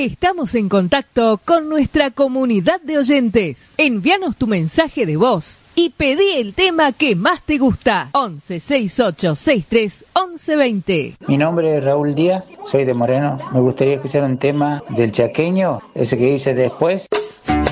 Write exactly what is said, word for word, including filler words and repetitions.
Estamos en contacto con nuestra comunidad de oyentes. Envíanos tu mensaje de voz y pedí el tema que más te gusta. once sesenta y ocho sesenta y tres once veinte. Mi nombre es Raúl Díaz, soy de Moreno. Me gustaría escuchar un tema del Chaqueño, ese que dice Después.